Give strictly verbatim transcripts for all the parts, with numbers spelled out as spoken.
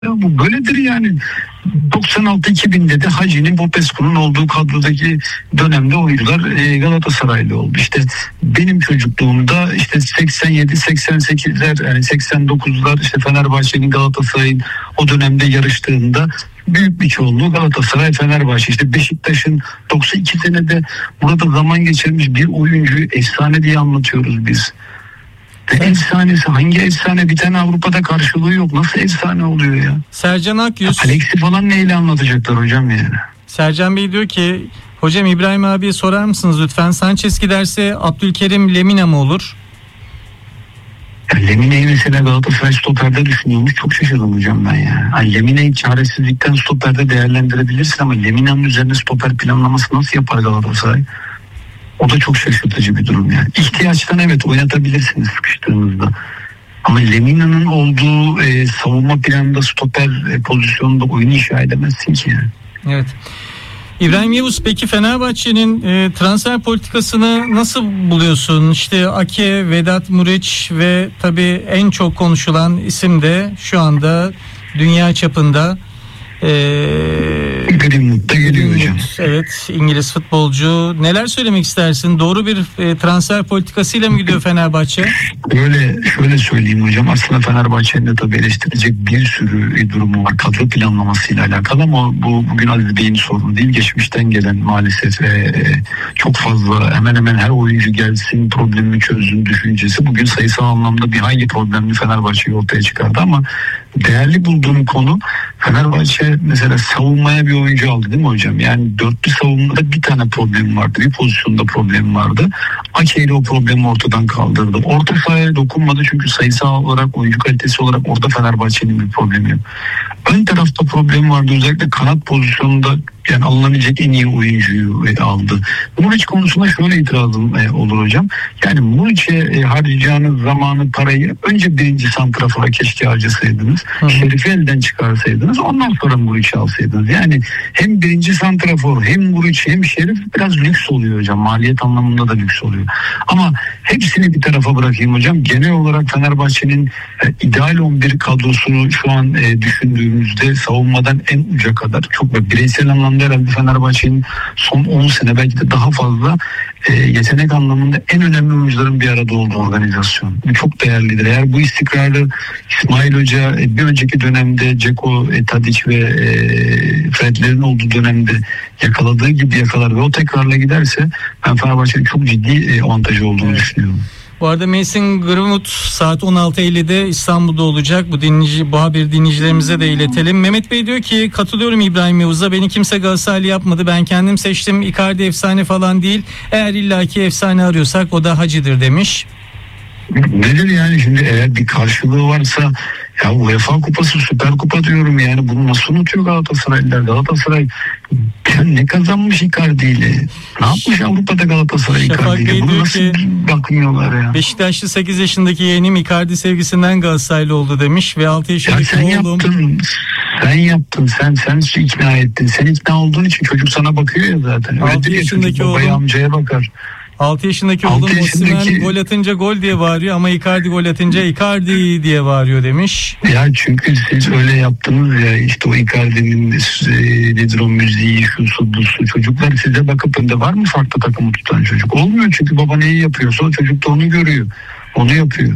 Ya bu böyledir yani. doksan altı iki binde de Hacı'nin, Popescu'nun olduğu kadrodaki dönemde oyuncular e, Galatasaraylı oldu. İşte benim çocukluğumda işte seksen yedi seksen sekizler yani seksen dokuzlar işte Fenerbahçe'nin Galatasaray'ın o dönemde yarıştığında büyük bir çoğunluğu Galatasaray, Fenerbahçe. İşte Beşiktaş'ın doksan iki senede burada zaman geçirmiş bir oyuncuyu efsane diye anlatıyoruz biz. Ve efsanesi hangi efsane? Bir tane Avrupa'da karşılığı yok. Nasıl efsane oluyor ya? Sercan Akyüz. Alex'i falan neyle anlatacaklar hocam yani? Sercan Bey diyor ki hocam İbrahim abiye sorar mısınız lütfen? Sanchez giderse Abdülkerim Lemina mı olur? Ya Lemina'yı mesela Galatasaray stoperde düşünüyormuş. Çok şaşırdım hocam ben ya. Yani Lemina'yı çaresizlikten stoperde değerlendirebilirsin ama Lemina'nın üzerine stoper planlaması nasıl yapar Galatasaray? O da çok şaşırtıcı bir durum yani. İhtiyaçtan evet oynatabilirsiniz sıkıştığınızda. Ama Lemina'nın olduğu e, savunma planında stoper e, pozisyonunda oyunu inşa edemezsin ki yani. Evet. İbrahim Yavuz, peki Fenerbahçe'nin e, transfer politikasını nasıl buluyorsun? İşte Ake, Vedat Muriç ve tabii en çok konuşulan isim de şu anda dünya çapında Ee, Greenwood'da geliyor hocam. Evet, İngiliz futbolcu. Neler söylemek istersin? Doğru bir e, transfer politikasıyla mı gidiyor Fenerbahçe? Böyle şöyle söyleyeyim hocam. Aslında Fenerbahçe'nin de tabii eleştirecek bir sürü durumu var. Kadro planlamasıyla alakalı ama bu bugün Aziz Bey'in sorunu değil. Geçmişten gelen maalesef e, çok fazla hemen hemen her oyuncu gelsin problemini çözsün düşüncesi. Bugün sayısal anlamda bir hayli problemli Fenerbahçe'yi ortaya çıkardı ama değerli bulduğum konu Fenerbahçe mesela savunmaya bir oyuncu aldı değil mi hocam? Yani dörtlü savunmada bir tane problem vardı. Bir pozisyonda problem vardı. Ake ile o problemi ortadan kaldırdı. Orta sahaya dokunmadı çünkü sayısal olarak oyuncu kalitesi olarak orada Fenerbahçe'nin bir problemi yok. Ön tarafta problem vardı. Özellikle kanat pozisyonunda yani alınabilecek en iyi oyuncuyu e, aldı. Muriç konusunda şöyle itirazım e, olur hocam. Yani Muriç'e e, harcayacağınız zamanı, parayı önce birinci santrafora keşke harcasaydınız. Hı. Şerif'i elden çıkarsaydınız. Ondan sonra Muriç'i alsaydınız. Yani hem birinci santrafor hem Muriç hem Şerif biraz lüks oluyor hocam. Maliyet anlamında da lüks oluyor. Ama hepsini bir tarafa bırakayım hocam. Genel olarak Fenerbahçe'nin e, ideal on bir kadrosunu şu an e, düşündüğümüzde savunmadan en uca kadar çok ve bireysel anlamda herhalde Fenerbahçe'nin son on sene belki de daha fazla e, yetenek anlamında en önemli oyuncuların bir arada olduğu organizasyon. Bu çok değerlidir. Eğer bu istikrarı İsmail Hoca e, bir önceki dönemde Ceko, e, Tadic ve e, Fred'lerin olduğu dönemde yakaladığı gibi yakalar ve o tekrarla giderse ben Fenerbahçe'nin çok ciddi e, avantajı olduğunu evet. düşünüyorum. Bu arada Mason Greenwood saat on altı ellide İstanbul'da olacak. Bu dinleyici, bu haber dinleyicilerimize de iletelim. Mehmet Bey diyor ki katılıyorum İbrahim Yavuz'a. Beni kimse Galatasaraylı yapmadı. Ben kendim seçtim. Icardi efsane falan değil. Eğer illaki efsane arıyorsak o da Hacı'dır demiş. Nedir yani şimdi eğer bir karşılığı varsa ya UEFA Kupası, Süper Kupa diyorum yani bunu nasıl unutuyor Galatasaraylılar? Galatasaray ne kazanmış Icardi ile? Ne yapmış Avrupa'da Galatasaray Icardi ile? Bunu nasıl bakmıyorlar ya? Beşiktaşlı sekiz yaşındaki yeğenim Icardi sevgisinden Galatasaraylı oldu demiş ve altı yaşındaki ya sen oğlum... Yaptın, sen yaptın, sen sen ikna ettin. Sen ikna olduğun için çocuk sana bakıyor ya zaten. altı yaşındaki oğlum... Babaya, amcaya bakar. altı yaşındaki altı oğlum yaşındaki... Osimhen gol atınca gol diye bağırıyor ama Icardi gol atınca Icardi diye bağırıyor demiş. Ya çünkü siz öyle yaptınız ya işte o Icardi'nin e, nedir o müziği, şu su bu su. Çocuklar size bakıp önde var mı farklı takımı tutan çocuk? Olmuyor çünkü baba neyi yapıyorsa o çocuk da onu görüyor. Onu yapıyor.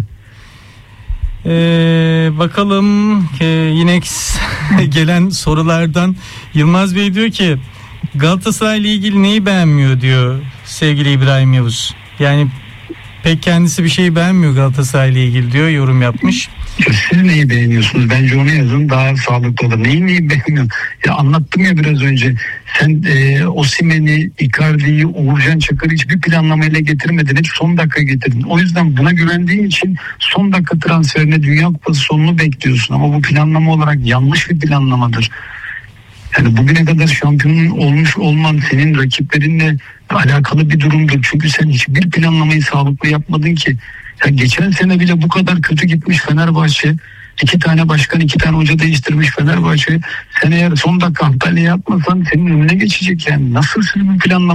Ee, bakalım ee, yine gelen sorulardan Yılmaz Bey diyor ki Galatasaray ile ilgili neyi beğenmiyor diyor sevgili İbrahim Yavuz. Yani pek kendisi bir şeyi beğenmiyor Galatasaray ile ilgili diyor, yorum yapmış. Siz neyi beğeniyorsunuz? Bence onu yazın daha sağlıklı olur. Neyi neyi beğeniyorsun? Ya anlattım ya biraz önce. Sen e, Osimhen'i, Icardi'yi, Uğurcan Çakır'ı hiçbir planlamayla getirmedin. Hep son dakika getirdin. O yüzden buna güvendiğin için son dakika transferine Dünya Kupası sonunu bekliyorsun. Ama bu planlama olarak yanlış bir planlamadır. Yani bugüne kadar şampiyonun olmuş olman senin rakiplerinle alakalı bir durumdur. Çünkü sen hiçbir planlamayı sağlıklı yapmadın ki. Ya geçen sene bile bu kadar kötü gitmiş Fenerbahçe. İki tane başkan, iki tane hoca değiştirmiş Fenerbahçe. Sen eğer son dakika Antalya'ya atmasan senin önüne geçecek yani. Nasıl bir planlama?